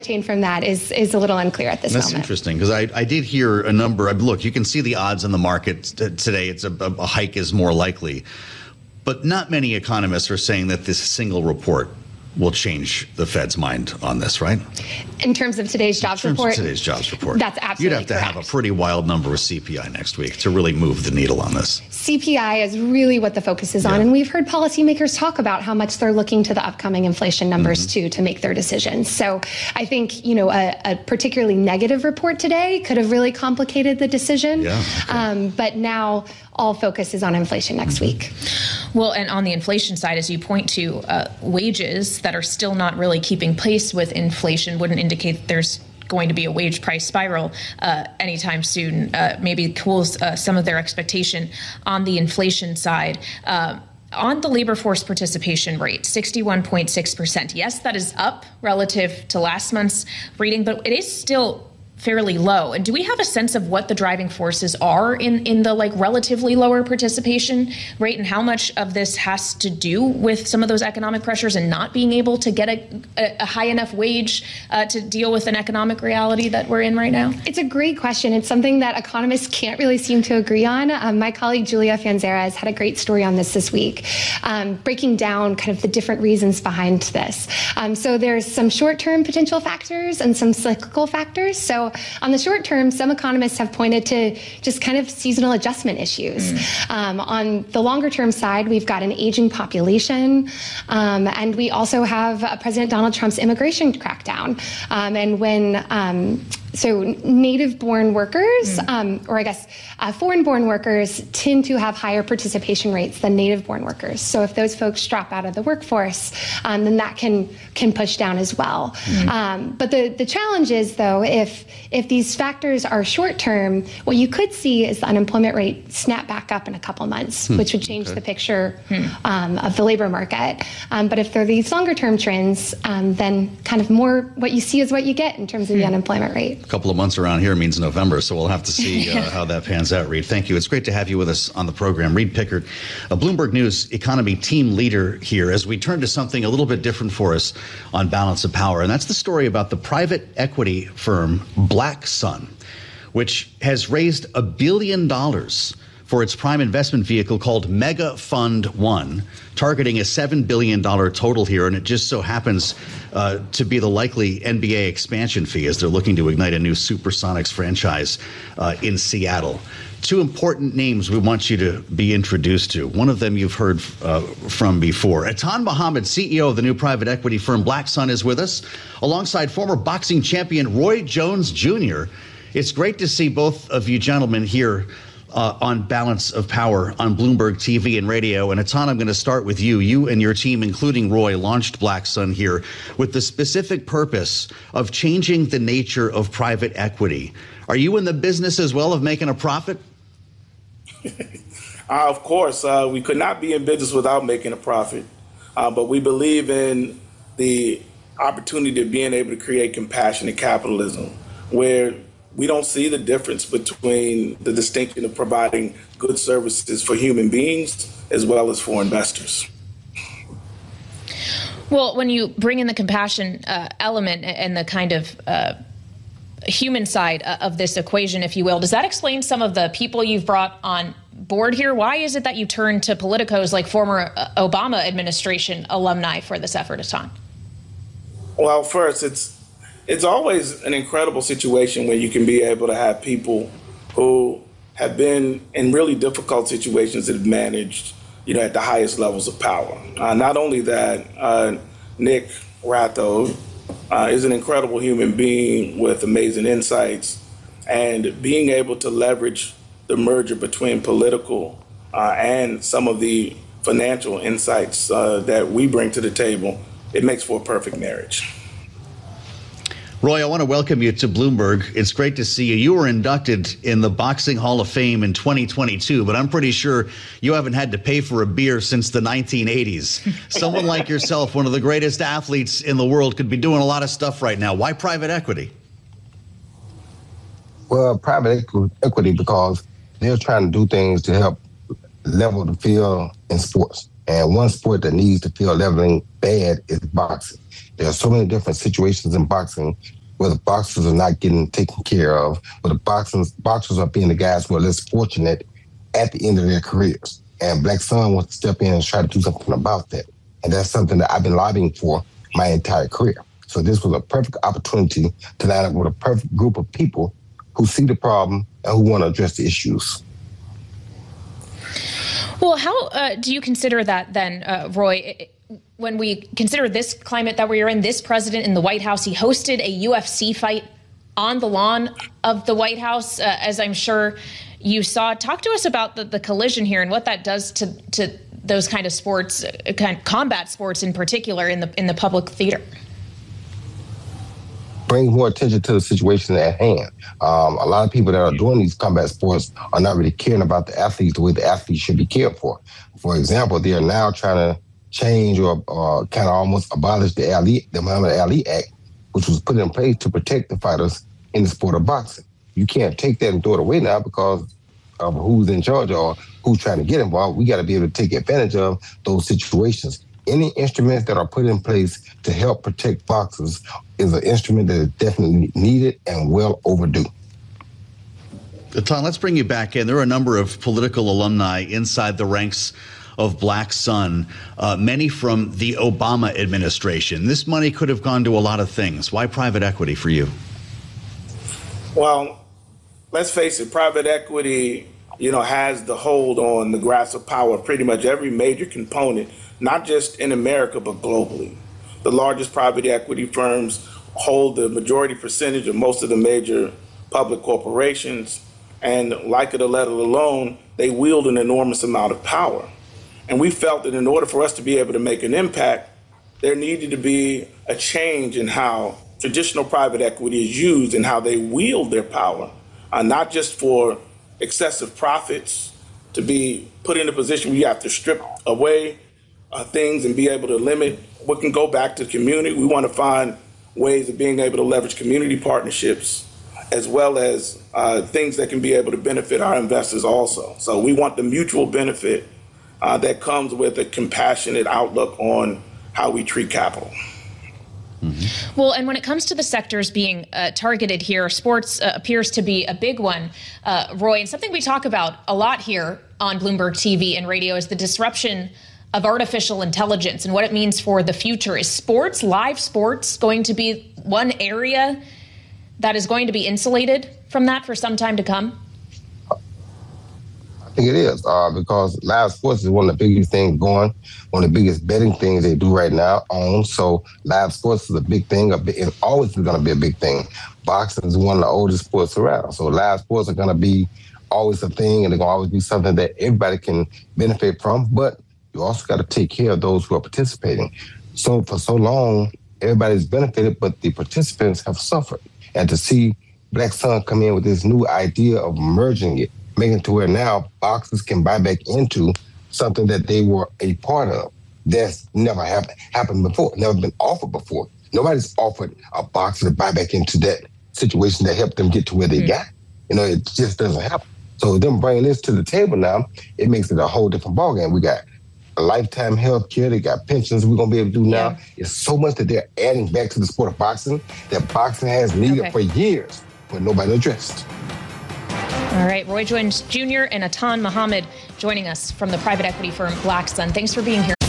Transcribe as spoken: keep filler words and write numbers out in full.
from that is is a little unclear at this That's moment. That's interesting, because I, I did hear a number. Look, you can see the odds in the market today. It's a, a hike is more likely. But not many economists are saying that this single report will change the Fed's mind on this, right? In terms of today's jobs report? In terms report? of today's jobs report. That's absolutely You'd have to correct. have a pretty wild number with C P I next week to really move the needle on this. C P I is really what the focus is on. Yeah. And we've heard policymakers talk about how much they're looking to the upcoming inflation numbers, mm-hmm. too, to make their decisions. So I think, you know, a, a particularly negative report today could have really complicated the decision. Yeah, okay. um, but now all focus is on inflation next mm-hmm. week. Well, and on the inflation side, as you point to, uh, wages that are still not really keeping pace with inflation wouldn't indicate that there's going to be a wage price spiral uh, anytime soon. Uh, maybe cools uh, some of their expectation on the inflation side. Uh, on the labor force participation rate, sixty-one point six percent. Yes, that is up relative to last month's reading, but it is still fairly low. And do we have a sense of what the driving forces are in, in the like relatively lower participation rate, and how much of this has to do with some of those economic pressures and not being able to get a, a, a high enough wage uh, to deal with an economic reality that we're in right now? It's a great question. It's something that economists can't really seem to agree on. Um, my colleague Julia Fanzera has had a great story on this this week, um, breaking down kind of the different reasons behind this. Um, so there's some short-term potential factors and some cyclical factors. So on the short term, some economists have pointed to just kind of seasonal adjustment issues. Mm. Um, on the longer term side, we've got an aging population, um, and we also have uh, President Donald Trump's immigration crackdown. Um, and when um, So native-born workers, mm. um, or I guess uh, foreign-born workers, tend to have higher participation rates than native-born workers. So if those folks drop out of the workforce, um, then that can can push down as well. Mm. Um, but the, the challenge is, though, if if these factors are short-term, what you could see is the unemployment rate snap back up in a couple months, mm. which would change okay. the picture mm. um, of the labor market. Um, but if there are these longer-term trends, um, then kind of more what you see is what you get in terms of mm. the unemployment rate. A couple of months around here means November, so we'll have to see uh, how that pans out, Reed. Thank you. It's great to have you with us on the program. Reed Pickert, a Bloomberg News economy team leader here, as we turn to something a little bit different for us on Balance of Power, and that's the story about the private equity firm Blacksun, which has raised a billion dollars for its prime investment vehicle called Mega Fund One, targeting a seven billion dollars total here, and it just so happens uh, to be the likely N B A expansion fee as they're looking to ignite a new Supersonics franchise uh, in Seattle. Two important names we want you to be introduced to. One of them you've heard uh, from before. Atan Mohammed, C E O of the new private equity firm Blacksun, is with us, alongside former boxing champion Roy Jones Junior It's great to see both of you gentlemen here Uh, on Balance of Power on Bloomberg T V and radio. And Atan, I'm going to start with you. You and your team, including Roy, launched Blacksun here with the specific purpose of changing the nature of private equity. Are you in the business as well of making a profit? uh, of course, uh, we could not be in business without making a profit. Uh, but we believe in the opportunity of being able to create compassionate capitalism, where we don't see the difference between the distinction of providing good services for human beings as well as for investors. Well, when you bring in the compassion uh, element and the kind of uh, human side of this equation, if you will, does that explain some of the people you've brought on board here? Why is it that you turn to politicos like former Obama administration alumni for this effort, Atan? Well, first, it's It's always an incredible situation where you can be able to have people who have been in really difficult situations that have managed, you know, at the highest levels of power. Uh, not only that, uh, Nick Ratho uh, is an incredible human being with amazing insights, and being able to leverage the merger between political uh, and some of the financial insights uh, that we bring to the table, it makes for a perfect marriage. Roy, I want to welcome you to Bloomberg. It's great to see you. You were inducted in the Boxing Hall of Fame in twenty twenty-two, but I'm pretty sure you haven't had to pay for a beer since the nineteen eighties. Someone like yourself, one of the greatest athletes in the world, could be doing a lot of stuff right now. Why private equity? Well, private equity because they're trying to do things to help level the field in sports. And one sport that needs to feel leveling bad is boxing. There are so many different situations in boxing where the boxers are not getting taken care of, where the boxers, boxers are being the guys who are less fortunate at the end of their careers. And Black Sun wants to step in and try to do something about that. And that's something that I've been lobbying for my entire career. So this was a perfect opportunity to line up with a perfect group of people who see the problem and who want to address the issues. Well, how uh, do you consider that then, uh, Roy? When we consider this climate that we're in, this president in the White House, he hosted a U F C fight on the lawn of the White House, uh, as I'm sure you saw. Talk to us about the, the collision here and what that does to to those kind of sports, uh, kind of combat sports in particular, in the in the public theater. Brings more attention to the situation at hand. Um, a lot of people that are doing these combat sports are not really caring about the athletes the way the athletes should be cared for. For example, they are now trying to change or, or kind of almost abolish the Ali, the Muhammad Ali Act, which was put in place to protect the fighters in the sport of boxing. You can't take that and throw it away now because of who's in charge or who's trying to get involved. We got to be able to take advantage of those situations. Any instruments that are put in place to help protect boxers is an instrument that is definitely needed and well overdue. Ton, let's bring you back in. There are a number of political alumni inside the ranks of Black Sun, uh, many from the Obama administration. This money could have gone to a lot of things. Why private equity for you? Well, let's face it, private equity, you know, has the hold on the grasp of power, pretty much every major component, not just in America, but globally. The largest private equity firms hold the majority percentage of most of the major public corporations. And like it or let it alone, they wield an enormous amount of power. And we felt that in order for us to be able to make an impact, there needed to be a change in how traditional private equity is used and how they wield their power, uh, not just for excessive profits, to be put in a position where you have to strip away uh, things and be able to limit what can go back to the community. We want to find ways of being able to leverage community partnerships as well as uh, things that can be able to benefit our investors also. So we want the mutual benefit uh, that comes with a compassionate outlook on how we treat capital. Mm-hmm. Well, and when it comes to the sectors being uh, targeted here, sports uh, appears to be a big one, uh, Roy, and something we talk about a lot here on Bloomberg T V and radio is the disruption of artificial intelligence and what it means for the future. Is sports, live sports, going to be one area that is going to be insulated from that for some time to come? I think it is, uh, because live sports is one of the biggest things going, one of the biggest betting things they do right now on. So live sports is a big thing. It's always going to be a big thing. Boxing is one of the oldest sports around. So live sports are going to be always a thing, and they're going to always be something that everybody can benefit from. But you also got to take care of those who are participating. So for so long, everybody's benefited, but the participants have suffered. And to see Black Sun come in with this new idea of merging it, making it to where now boxers can buy back into something that they were a part of. That's never happened, happened before, never been offered before. Nobody's offered a boxer to buy back into that situation that helped them get to where they mm-hmm. got. You know, it just doesn't happen. So them bringing this to the table now, it makes it a whole different ballgame. We got lifetime health care, they got pensions we're going to be able to do now. Yeah. It's so much that they're adding back to the sport of boxing that boxing has needed okay. for years, but nobody addressed. All right, Roy Jones Junior and Atan Mohammed joining us from the private equity firm Black Sun. Thanks for being here.